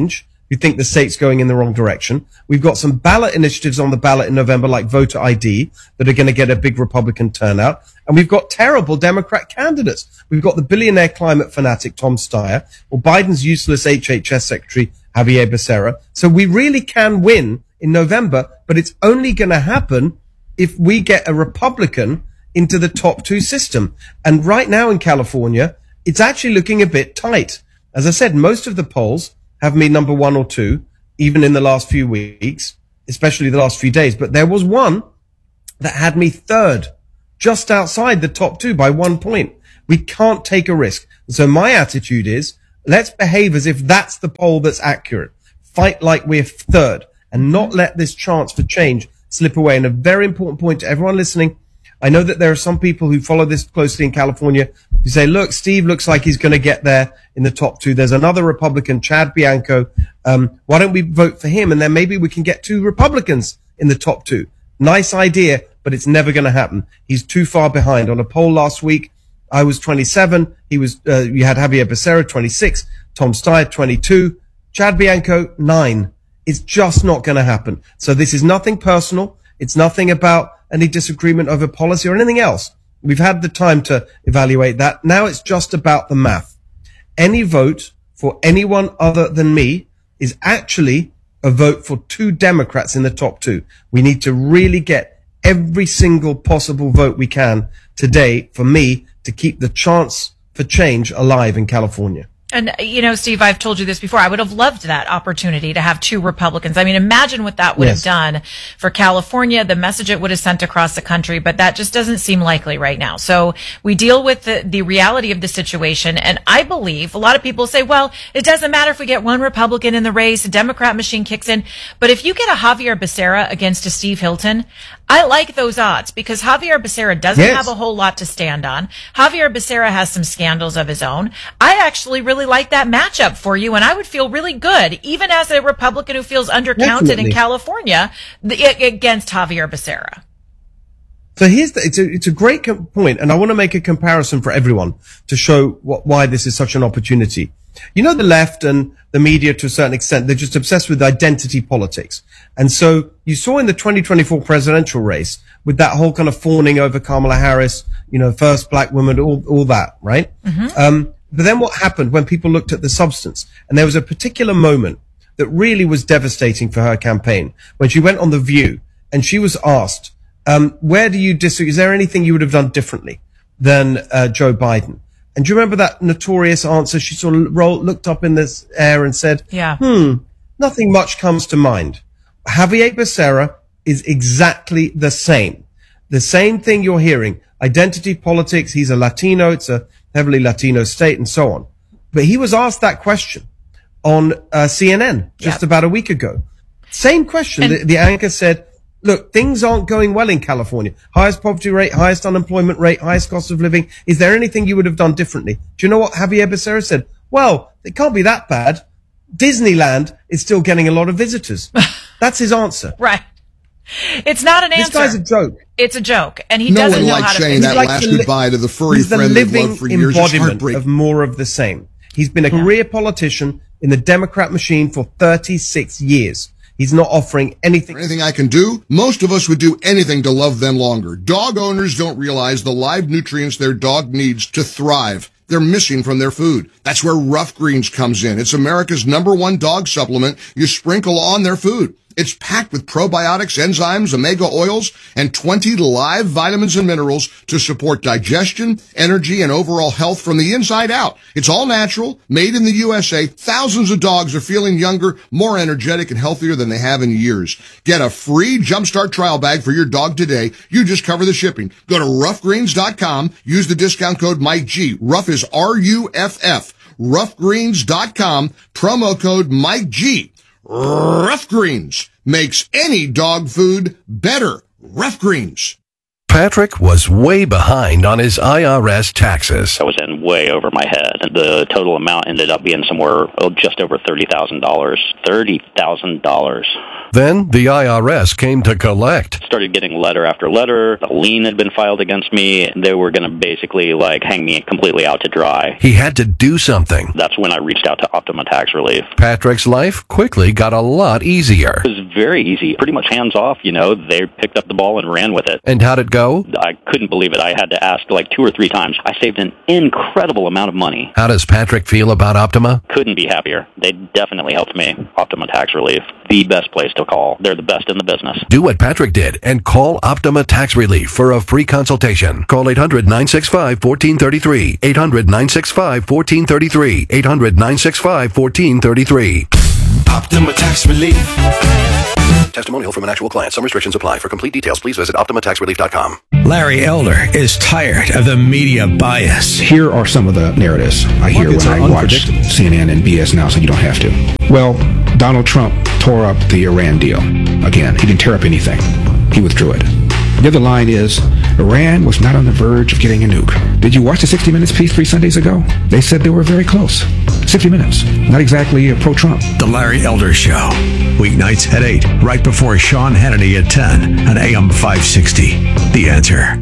who think the state's going in the wrong direction. We've got some ballot initiatives on the ballot in November, like voter ID, that are going to get a big Republican turnout. And we've got terrible Democrat candidates. We've got the billionaire climate fanatic Tom Steyer, or Biden's useless HHS secretary Javier Becerra. So we really can win in November, but it's only going to happen if we get a Republican into the top 2 system. And right now in California, it's actually looking a bit tight. As I said, most of the polls have me number 1 or 2, even in the last few weeks, especially the last few days. But there was one that had me 3rd, just outside the top 2 by 1 point. We can't take a risk. So my attitude is, let's behave as if that's the poll that's accurate. Fight like we're 3rd and not let this chance for change slip away. And a very important point to everyone listening, I know that there are some people who follow this closely in California who say, look, Steve looks like he's going to get there in the top 2. There's another Republican, Chad Bianco. Why don't we vote for him? And then maybe we can get 2 Republicans in the top 2. Nice idea, but it's never going to happen. He's too far behind. On a poll last week, I was 27. You had Javier Becerra, 26. Tom Steyer, 22. Chad Bianco, 9. It's just not going to happen. So this is nothing personal. It's nothing about any disagreement over policy or anything else. We've had the time to evaluate that. Now it's just about the math. Any vote for anyone other than me is actually a vote for 2 Democrats in the top 2. We need to really get every single possible vote we can today for me to keep the chance for change alive in California. And, you know, Steve, I've told you this before. I would have loved that opportunity to have 2 Republicans. I mean, imagine what that would have done for California, the message it would have sent across the country, but that just doesn't seem likely right now. So we deal with the reality of the situation. And I believe a lot of people say, well, it doesn't matter if we get 1 Republican in the race, the Democrat machine kicks in. But if you get a Javier Becerra against a Steve Hilton, I like those odds because Javier Becerra doesn't have a whole lot to stand on. Javier Becerra has some scandals of his own. I actually really like that matchup for you, and I would feel really good, even as a Republican who feels undercounted in California, against Javier Becerra. So it's a great point, and I want to make a comparison for everyone to show why this is such an opportunity. You know, the left and the media, to a certain extent, they're just obsessed with identity politics. And so you saw in the 2024 presidential race with that whole kind of fawning over Kamala Harris, you know, first black woman, all that, right? Mm-hmm. But then what happened when people looked at the substance? And there was a particular moment that really was devastating for her campaign when she went on The View and she was asked, where do you disagree? Is there anything you would have done differently than Joe Biden? And do you remember that notorious answer? She sort of looked up in this air and said, nothing much comes to mind. Javier Becerra is exactly the same. The same thing you're hearing. Identity politics. He's a Latino. It's a heavily Latino state and so on. But he was asked that question on CNN just about a week ago. Same question. The anchor said, look, things aren't going well in California. Highest poverty rate, highest unemployment rate, highest cost of living. Is there anything you would have done differently? Do you know what Javier Becerra said? Well, it can't be that bad. Disneyland is still getting a lot of visitors. That's his answer. Right. It's not an answer. This guy's a joke. It's a joke, and he doesn't know how to saying that last goodbye to the furry friend they've loved for years. He's the living embodiment of more of the same. He's been a career politician in the Democrat machine for 36 years. He's not offering anything. Anything I can do? Most of us would do anything to love them longer. Dog owners don't realize the live nutrients their dog needs to thrive. They're missing from their food. That's where Rough Greens comes in. It's America's #1 dog supplement you sprinkle on their food. It's packed with probiotics, enzymes, omega oils, and 20 live vitamins and minerals to support digestion, energy, and overall health from the inside out. It's all natural, made in the USA. Thousands of dogs are feeling younger, more energetic, and healthier than they have in years. Get a free Jumpstart trial bag for your dog today. You just cover the shipping. Go to roughgreens.com. Use the discount code MikeG. Rough is R-U-F-F. Roughgreens.com. Promo code MikeG. Rough Greens makes any dog food better. Rough Greens. Patrick was way behind on his IRS taxes. I was in way over my head. The total amount ended up being somewhere just over $30,000. $30,000. Then the IRS came to collect. Started getting letter after letter. A lien had been filed against me. They were going to basically hang me completely out to dry. He had to do something. That's when I reached out to Optima Tax Relief. Patrick's life quickly got a lot easier. It was very easy, pretty much hands off. They picked up the ball and ran with it. And how'd it go? I couldn't believe it. I had to ask 2 or 3 times. I saved an incredible amount of money. How does Patrick feel about Optima? Couldn't be happier. They definitely helped me. Optima Tax Relief, the best place to call. They're the best in the business. Do what Patrick did and call Optima Tax Relief for a free consultation. Call 800-965-1433. 800-965-1433. 800-965-1433. Optima Tax Relief. Testimonial from an actual client. Some restrictions apply. For complete details, please visit OptimaTaxRelief.com. Larry Elder is tired of the media bias. Here are some of the narratives I hear when I watch CNN and BS Now, so you don't have to. Well, Donald Trump tore up the Iran deal. Again, he didn't tear up anything. He withdrew it. The other line is, Iran was not on the verge of getting a nuke. Did you watch the 60 Minutes piece 3 Sundays ago? They said they were very close. 60 Minutes. Not exactly pro-Trump. The Larry Elder Show. Weeknights at 8, right before Sean Hannity at 10 on AM 560. The Answer.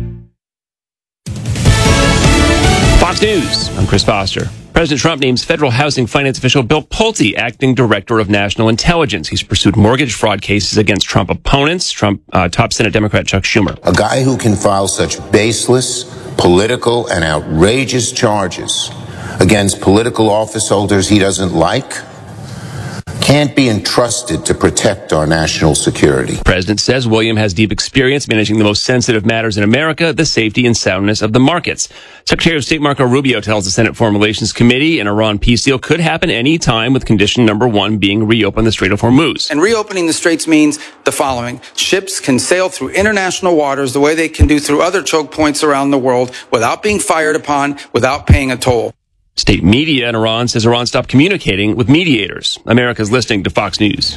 Fox News. I'm Chris Foster. President Trump names federal housing finance official Bill Pulte acting director of national intelligence. He's pursued mortgage fraud cases against Trump opponents, top Senate Democrat Chuck Schumer. A guy who can file such baseless, political, and outrageous charges against political office holders he doesn't like can't be entrusted to protect our national security. The president says William has deep experience managing the most sensitive matters in America, the safety and soundness of the markets. Secretary of State Marco Rubio tells the Senate Foreign Relations Committee an Iran peace deal could happen any time, with condition number 1 being reopen the Strait of Hormuz. And reopening the straits means the following. Ships can sail through international waters the way they can do through other choke points around the world without being fired upon, without paying a toll. State media in Iran says Iran stopped communicating with mediators. America's listening to Fox News.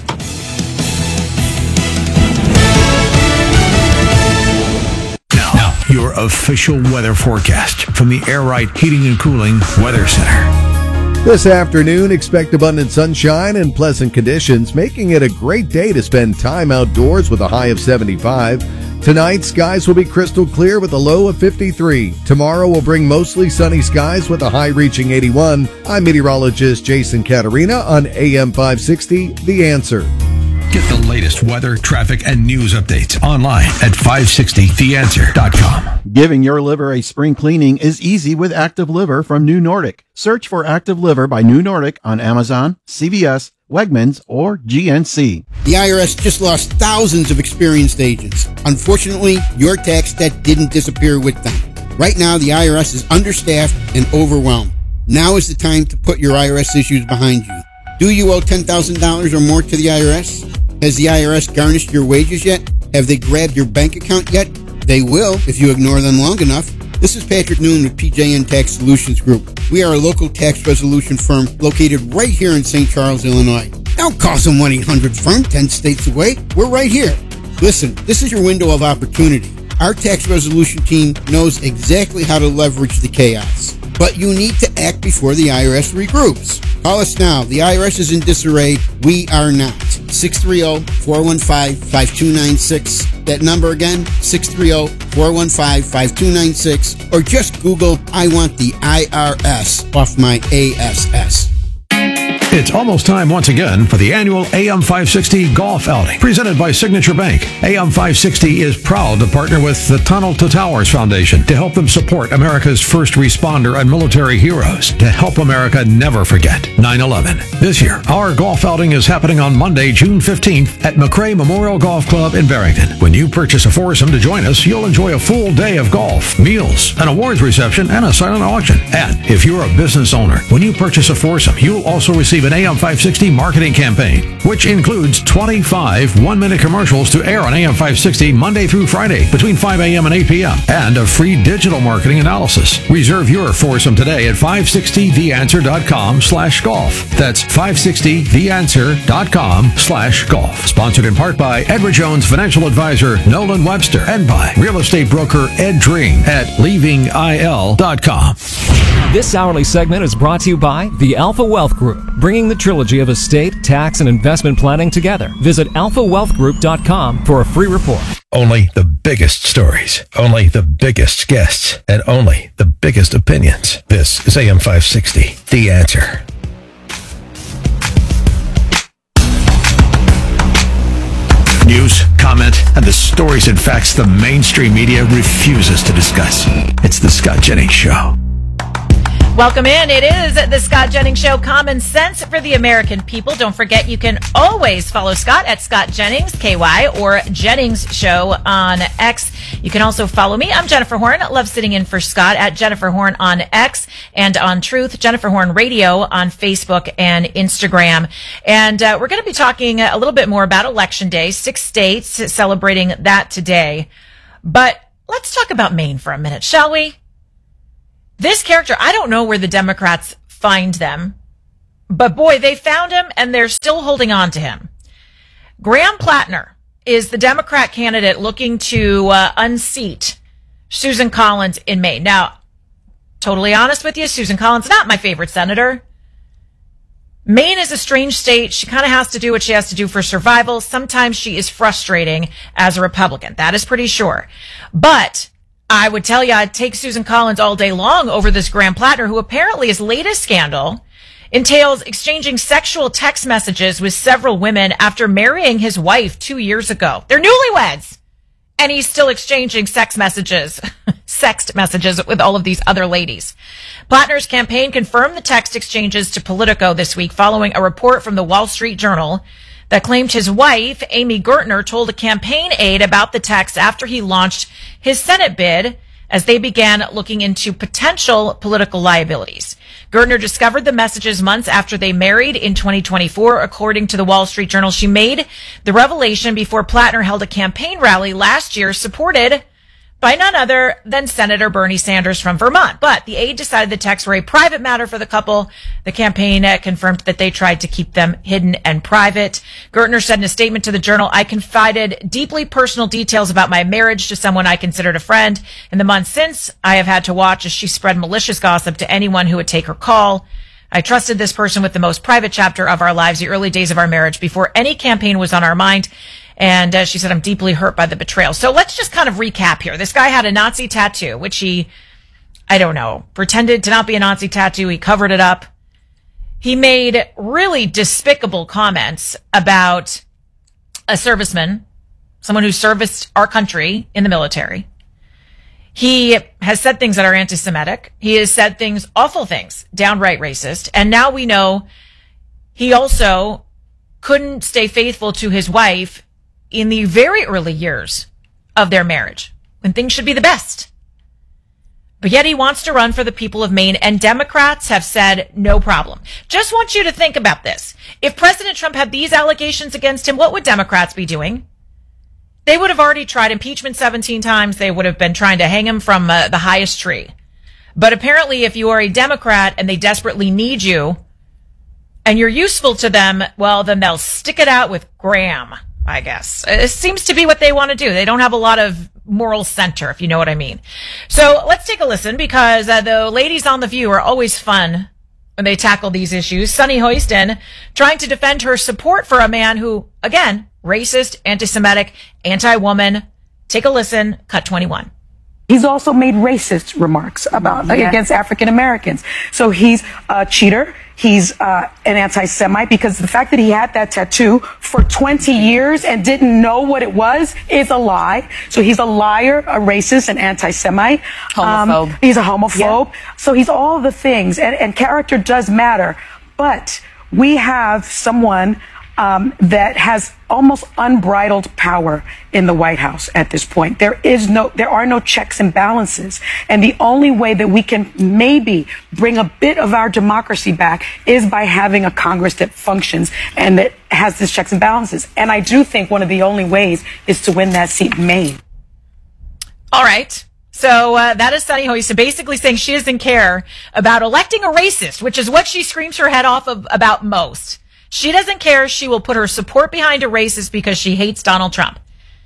Now, your official weather forecast from the Air Right Heating and Cooling Weather Center. This afternoon, expect abundant sunshine and pleasant conditions, making it a great day to spend time outdoors with a high of 75. Tonight, skies will be crystal clear with a low of 53. Tomorrow will bring mostly sunny skies with a high reaching 81. I'm meteorologist Jason Caterina on AM 560, The Answer. Get the latest weather, traffic, and news updates online at 560theanswer.com. Giving your liver a spring cleaning is easy with Active Liver from New Nordic. Search for Active Liver by New Nordic on Amazon, CVS, Wegmans, or GNC. The IRS just lost thousands of experienced agents. Unfortunately, your tax debt didn't disappear with them. Right now, the IRS is understaffed and overwhelmed. Now is the time to put your IRS issues behind you. Do you owe $10,000 or more to the IRS? Has the IRS garnished your wages yet? Have they grabbed your bank account yet? They will if you ignore them long enough. This is Patrick Noon with PJN Tax Solutions Group. We are a local tax resolution firm located right here in St. Charles, Illinois. Don't call some 1-800-FIRM 10 states away. We're right here. Listen, this is your window of opportunity. Our tax resolution team knows exactly how to leverage the chaos. But you need to act before the IRS regroups. Call us now. The IRS is in disarray. We are not. 630-415-5296. That number again, 630-415-5296. Or just Google, I want the IRS off my ASS. It's almost time once again for the annual AM 560 Golf Outing, presented by Signature Bank. AM 560 is proud to partner with the Tunnel to Towers Foundation to help them support America's first responder and military heroes, to help America never forget 9/11. This year, our golf outing is happening on Monday, June 15th at McRae Memorial Golf Club in Barrington. When you purchase a foursome to join us, you'll enjoy a full day of golf, meals, an awards reception, and a silent auction. And if you're a business owner, when you purchase a foursome, you'll also receive receive an AM 560 marketing campaign, which includes 25 one-minute commercials to air on AM 560 Monday through Friday between 5 a.m. and 8 p.m. and a free digital marketing analysis. Reserve your foursome today at 560theanswer.com/golf. That's 560theanswer.com/golf. Sponsored in part by Edward Jones Financial Advisor Nolan Webster and by real estate broker Ed Dream at leavingil.com. This hourly segment is brought to you by the Alpha Wealth Group, bringing the trilogy of estate, tax, and investment planning together. Visit alphawealthgroup.com for a free report. Only the biggest stories, only the biggest guests, and only the biggest opinions. This is AM 560, The Answer. News, comment, and the stories and facts the mainstream media refuses to discuss. It's the Scott Jennings Show. Welcome in. It is the Scott Jennings Show, common sense for the American people. Don't forget, you can always follow Scott at Scott Jennings, KY, or Jennings Show on X. You can also follow me. I'm Jennifer Horn. Love sitting in for Scott at Jennifer Horn on X and on Truth, Jennifer Horn Radio on Facebook and Instagram. And we're going to be talking a little bit more about Election Day, 6 states celebrating that today. But let's talk about Maine for a minute, shall we? This character, I don't know where the Democrats find them, but boy, they found him and they're still holding on to him. Graham Plattner is the Democrat candidate looking to unseat Susan Collins in Maine. Now, totally honest with you, Susan Collins, not my favorite senator. Maine is a strange state. She kind of has to do what she has to do for survival. Sometimes she is frustrating as a Republican. That is pretty sure. But I would tell you I'd take Susan Collins all day long over this Graham Plattner, who apparently his latest scandal entails exchanging sexual text messages with several women after marrying his wife 2 years ago. They're newlyweds, and he's still exchanging sext messages with all of these other ladies. Plattner's campaign confirmed the text exchanges to Politico this week following a report from the Wall Street Journal that claimed his wife, Amy Gertner, told a campaign aide about the text after he launched his Senate bid as they began looking into potential political liabilities. Gertner discovered the messages months after they married in 2024. According to the Wall Street Journal, she made the revelation before Plattner held a campaign rally last year supported by none other than Senator Bernie Sanders from Vermont. But the aide decided the texts were a private matter for the couple. The campaign confirmed that they tried to keep them hidden and private. Gertner said in a statement to the Journal, "I confided deeply personal details about my marriage to someone I considered a friend. In the months since, I have had to watch as she spread malicious gossip to anyone who would take her call. I trusted this person with the most private chapter of our lives, the early days of our marriage, before any campaign was on our mind." And she said, "I'm deeply hurt by the betrayal." So let's just kind of recap here. This guy had a Nazi tattoo, which he, I don't know, pretended to not be a Nazi tattoo. He covered it up. He made really despicable comments about a serviceman, someone who serviced our country in the military. He has said things that are anti-Semitic. He has said things, awful things, downright racist. And now we know he also couldn't stay faithful to his wife in the very early years of their marriage, when things should be the best. But yet he wants to run for the people of Maine, and Democrats have said no problem. Just want you to think about this. If President Trump had these allegations against him, what would Democrats be doing? They would have already tried impeachment 17 times. They would have been trying to hang him from the highest tree. But apparently, if you are a Democrat and they desperately need you, and you're useful to them, well, then they'll stick it out with Graham, I guess. It seems to be what they want to do. They don't have a lot of moral center, if you know what I mean. So let's take a listen, because the ladies on The View are always fun when they tackle these issues. Sunny Hoyston trying to defend her support for a man who, again, racist, anti-Semitic, anti-woman. Take a listen. Cut 21. He's also made racist remarks about against African Americans. So he's a cheater. He's an anti-Semite, because the fact that he had that tattoo for 20 years and didn't know what it was is a lie. So he's a liar, a racist, an anti-Semite. Homophobe. He's a homophobe. Yeah. So he's all the things. And character does matter. But we have someone that has almost unbridled power in the White House at this point. There are no checks and balances. And the only way that we can maybe bring a bit of our democracy back is by having a Congress that functions and that has these checks and balances. And I do think one of the only ways is to win that seat in Maine. All right. So that is Sunny Hoysa basically saying she doesn't care about electing a racist, which is what she screams her head off about most. She doesn't care. She will put her support behind a racist because she hates Donald Trump.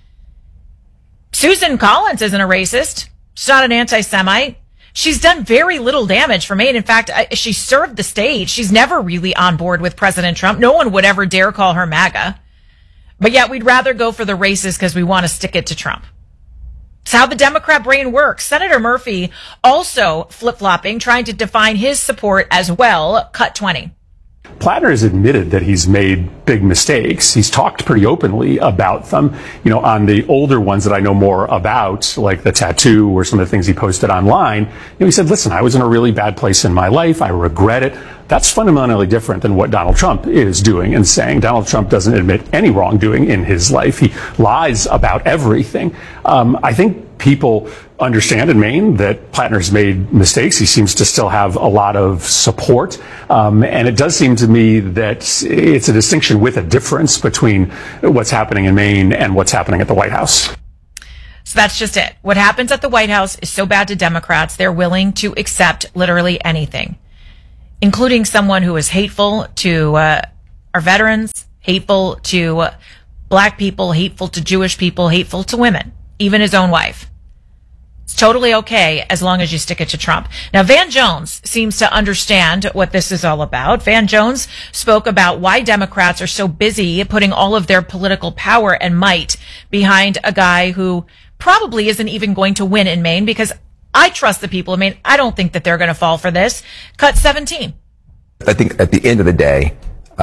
Susan Collins isn't a racist. She's not an anti-Semite. She's done very little damage for Maine. In fact, she served the stage. She's never really on board with President Trump. No one would ever dare call her MAGA. But yet we'd rather go for the racist because we want to stick it to Trump. It's how the Democrat brain works. Senator Murphy also flip-flopping, trying to define his support as well. Cut 20. Plattner has admitted that he's made big mistakes. He's talked pretty openly about them. You know, on the older ones that I know more about, like the tattoo or some of the things he posted online, he said, listen, I was in a really bad place in my life. I regret it. That's fundamentally different than what Donald Trump is doing and saying. Donald Trump doesn't admit any wrongdoing in his life. He lies about everything. I think people understand in Maine that Plattner's made mistakes. He seems to still have a lot of support. And it does seem to me that it's a distinction with a difference between what's happening in Maine and what's happening at the White House. So that's just it. What happens at the White House is so bad to Democrats, they're willing to accept literally anything, including someone who is hateful to our veterans, hateful to black people, hateful to Jewish people, hateful to women, even his own wife. It's totally okay as long as you stick it to Trump. Now, Van Jones seems to understand what this is all about. Van Jones spoke about why Democrats are so busy putting all of their political power and might behind a guy who probably isn't even going to win in Maine, because I trust the people of Maine. I don't think that they're going to fall for this. Cut 17. I think at the end of the day,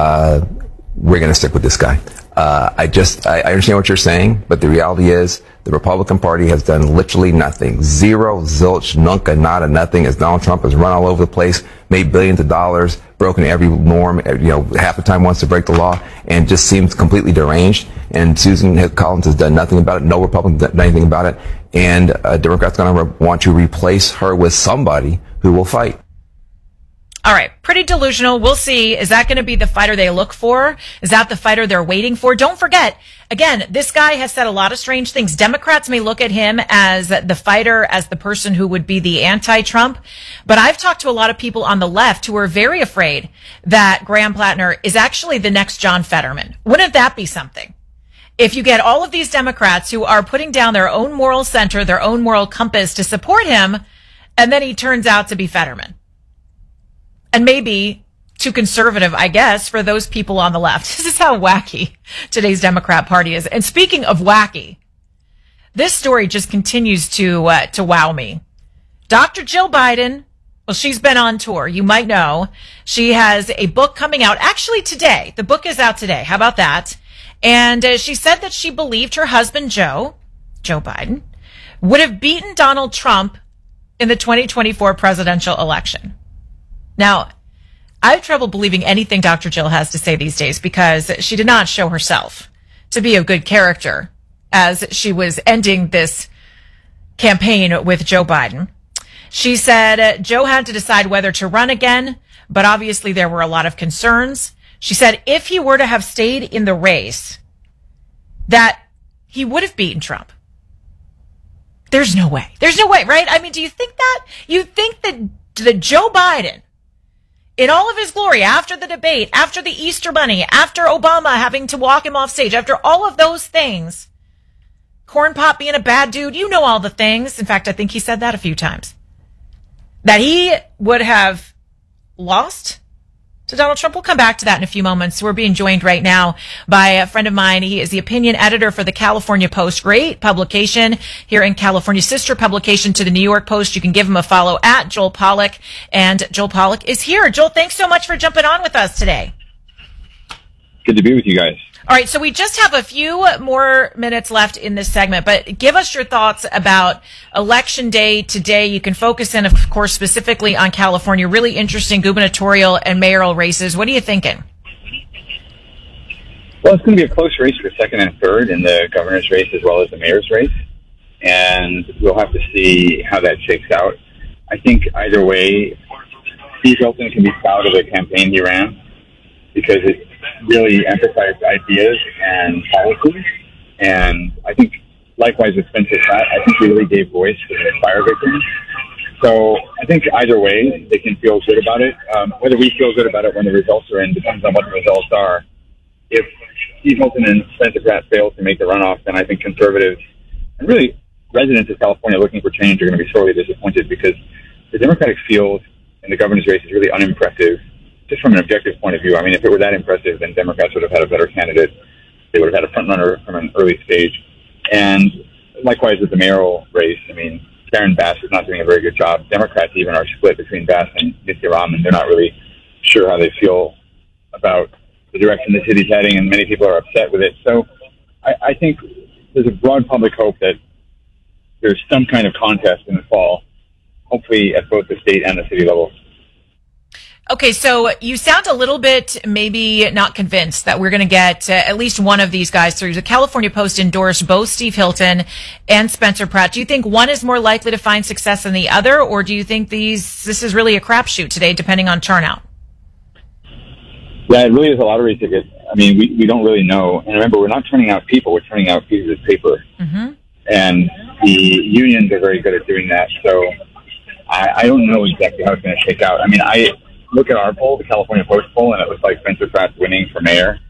we're going to stick with this guy. I understand what you're saying, but the reality is the Republican Party has done literally nothing. Zero, zilch, nunca, nada, nothing, as Donald Trump has run all over the place, made billions of dollars, broken every norm, half the time wants to break the law, and just seems completely deranged. And Susan Collins has done nothing about it. No Republican has done anything about it. And Democrats going to want to replace her with somebody who will fight. All right. Pretty delusional. We'll see. Is that going to be the fighter they look for? Is that the fighter they're waiting for? Don't forget, again, this guy has said a lot of strange things. Democrats may look at him as the fighter, as the person who would be the anti-Trump. But I've talked to a lot of people on the left who are very afraid that Graham Plattner is actually the next John Fetterman. Wouldn't that be something? If you get all of these Democrats who are putting down their own moral center, their own moral compass to support him, and then he turns out to be Fetterman. And maybe too conservative, I guess, for those people on the left. This is how wacky today's Democrat Party is. And speaking of wacky, this story just continues to wow me. Dr. Jill Biden, well, she's been on tour. You might know. She has a book coming out actually today. The book is out today. How about that? And she said that she believed her husband, Joe Biden, would have beaten Donald Trump in the 2024 presidential election. Now, I have trouble believing anything Dr. Jill has to say these days, because she did not show herself to be a good character as she was ending this campaign with Joe Biden. She said Joe had to decide whether to run again, but obviously there were a lot of concerns. She said if he were to have stayed in the race, that he would have beaten Trump. There's no way. There's no way, right? I mean, do you think that? You think that Joe Biden, in all of his glory, after the debate, after the Easter Bunny, after Obama having to walk him off stage, after all of those things, Corn Pop being a bad dude, you know all the things. In fact, I think he said that a few times, that he would have lost to Donald Trump. We'll come back to that in a few moments. We're being joined right now by a friend of mine. He is the opinion editor for the California Post. Great publication here in California, sister publication to the New York Post. You can give him a follow at Joel Pollak. And Joel Pollak is here. Joel, thanks so much for jumping on with us today. Good to be with you guys. All right, so we just have a few more minutes left in this segment, but give us your thoughts about Election Day today. You can focus in, of course, specifically on California. Really interesting gubernatorial and mayoral races. What are you thinking? Well, it's going to be a close race for second and third in the governor's race as well as the mayor's race. And we'll have to see how that shakes out. I think either way, Steve Hilton can be proud of the campaign he ran because it really emphasized ideas and policies. And I think likewise with Spencer Pratt, I think he really gave voice to the fire victims. So I think either way, they can feel good about it. Whether we feel good about it when the results are in depends on what the results are. If Steve Hilton and Spencer Pratt fail to make the runoff, then I think conservatives and really residents of California looking for change are going to be sorely disappointed because the Democratic field in the governor's race is really unimpressive, just from an objective point of view. I mean, if it were that impressive, then Democrats would have had a better candidate. They would have had a front runner from an early stage. And likewise with the mayoral race, I mean, Karen Bass is not doing a very good job. Democrats even are split between Bass and Mitt Romney. They're not really sure how they feel about the direction the city's heading, and many people are upset with it. So I think there's a broad public hope that there's some kind of contest in the fall, hopefully at both the state and the city levels. Okay, so you sound a little bit maybe not convinced that we're going to get at least one of these guys through. The California Post endorsed both Steve Hilton and Spencer Pratt. Do you think one is more likely to find success than the other, or do you think this is really a crapshoot today, depending on turnout? Yeah, it really is a lottery ticket. I mean, we don't really know. And remember, we're not turning out people, we're turning out pieces of paper. Mm-hmm. And the unions are very good at doing that. So I don't know exactly how it's going to shake out. I mean, I look at our poll, the California Post poll, and it looks like Spencer Pratt's winning for mayor.